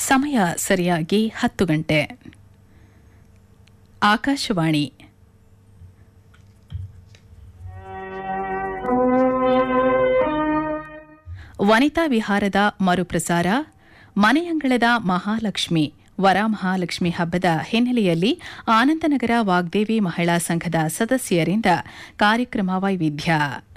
ಸಮಯ ಸರಿಯಾಗಿ 10 ಗಂಟೆ. ಆಕಾಶವಾಣಿ. ವನಿತಾ ವಿಹಾರದ ಮರುಪ್ರಸಾರ. ಮನೆಯಂಗಳದ ಮಹಾಲಕ್ಷ್ಮಿ ವರಮಹಾಲಕ್ಷ್ಮಿ ಹಬ್ಬದ ಹಿನ್ನೆಲೆಯಲ್ಲಿ ಆನಂದನಗರ ವಾಗ್ದೇವಿ ಮಹಿಳಾ ಸಂಘದ ಸದಸ್ಯರಿಂದ ಕಾರ್ಯಕ್ರಮ ವೈವಿಧ್ಯ.